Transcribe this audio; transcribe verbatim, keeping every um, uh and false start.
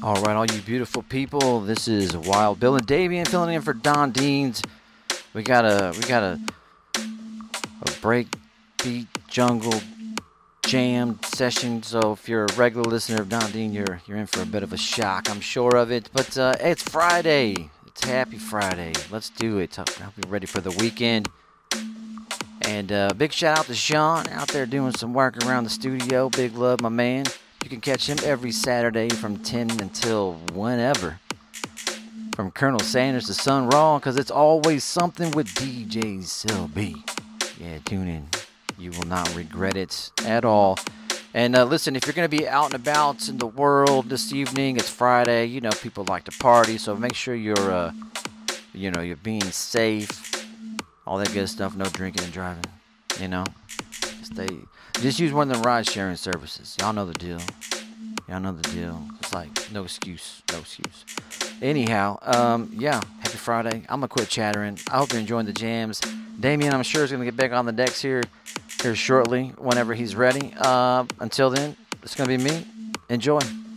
All right, all you beautiful people. This is Wild Bill and Davian filling in for Don Deans. We got a we got a a break beat jungle jam session. So if you're a regular listener of Don Dean, you're you're in for a bit of a shock, I'm sure of it. But uh, hey, it's Friday. It's Happy Friday. Let's do it. I'll be ready for the weekend. And uh, big shout out to Sean out there doing some work around the studio. Big love, my man. You can catch him every Saturday from ten until whenever. From Colonel Sanders to Sun Raw, because it's always something with D J Selby. Yeah, tune in. You will not regret it at all. And uh, listen, if you're going to be out and about in the world this evening, it's Friday. You know, people like to party, so make sure you're, uh, you know, you're being safe. All that good stuff. No drinking and driving. You know, stay. Just use one of the ride-sharing services. Y'all know the deal. Y'all know the deal. It's like no excuse, no excuse. Anyhow, um, yeah, happy Friday. I'm gonna quit chattering. I hope you're enjoying the jams. Damien, I'm sure is gonna get back on the decks here, here shortly, whenever he's ready. Uh, until then, it's gonna be me. Enjoy.